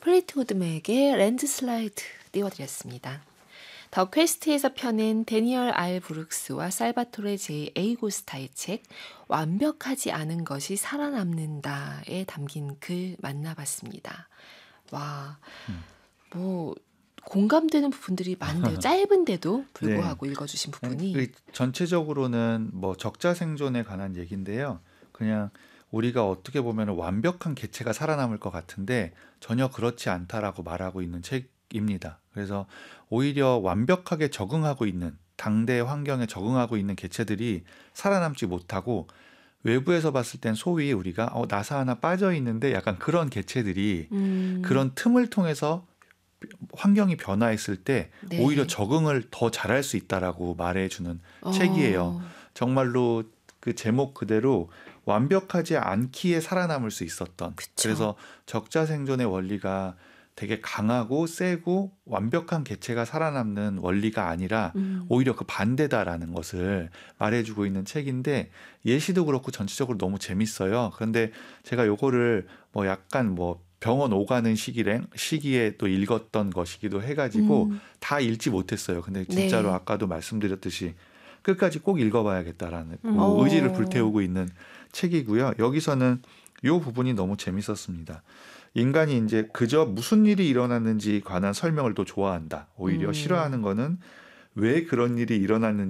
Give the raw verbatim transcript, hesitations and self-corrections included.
플리트우드 맥의 랜드슬라이드 띄워드렸습니다. 더 퀘스트에서 펴낸 데니얼 알 브룩스와 살바토레 제이 에이고스타의 책 완벽하지 않은 것이 살아남는다에 담긴 글 만나봤습니다. 와, 음. 뭐 공감되는 부분들이 많은데요. 짧은데도 불구하고 네. 읽어주신 아니, 부분이. 그 전체적으로는 뭐 적자 생존에 관한 얘기인데요. 그냥 우리가 어떻게 보면 완벽한 개체가 살아남을 것 같은데 전혀 그렇지 않다라고 말하고 있는 책입니다. 그래서 오히려 완벽하게 적응하고 있는 당대 환경에 적응하고 있는 개체들이 살아남지 못하고 외부에서 봤을 땐 소위 우리가 어, 나사 하나 빠져 있는데 약간 그런 개체들이 음, 그런 틈을 통해서 환경이 변화했을 때 네. 오히려 적응을 더 잘할 수 있다라고 말해주는 어, 책이에요. 정말로 그 제목 그대로 완벽하지 않기에 살아남을 수 있었던. 그쵸. 그래서 적자 생존의 원리가 되게 강하고 세고 완벽한 개체가 살아남는 원리가 아니라 음, 오히려 그 반대다라는 것을 말해주고 있는 책인데 예시도 그렇고 전체적으로 너무 재밌어요. 그런데 제가 요거를 뭐 약간 뭐 병원 오가는 시기에, 시기에 또 읽었던 것이기도 해가지고 음, 다 읽지 못했어요. 근데 진짜로 네. 아까도 말씀드렸듯이 끝까지 꼭 읽어봐야겠다라는 그 음. 의지를 어. 불태우고 있는 책이고요. 여기서는 이 부분이 너무 재밌었습니다. 인간이 이제 그저 무슨 일이 일어났는지 관한 설명을 또 좋아한다. 오히려 음. 싫어하는 거는 왜 그런 일이 일어났는지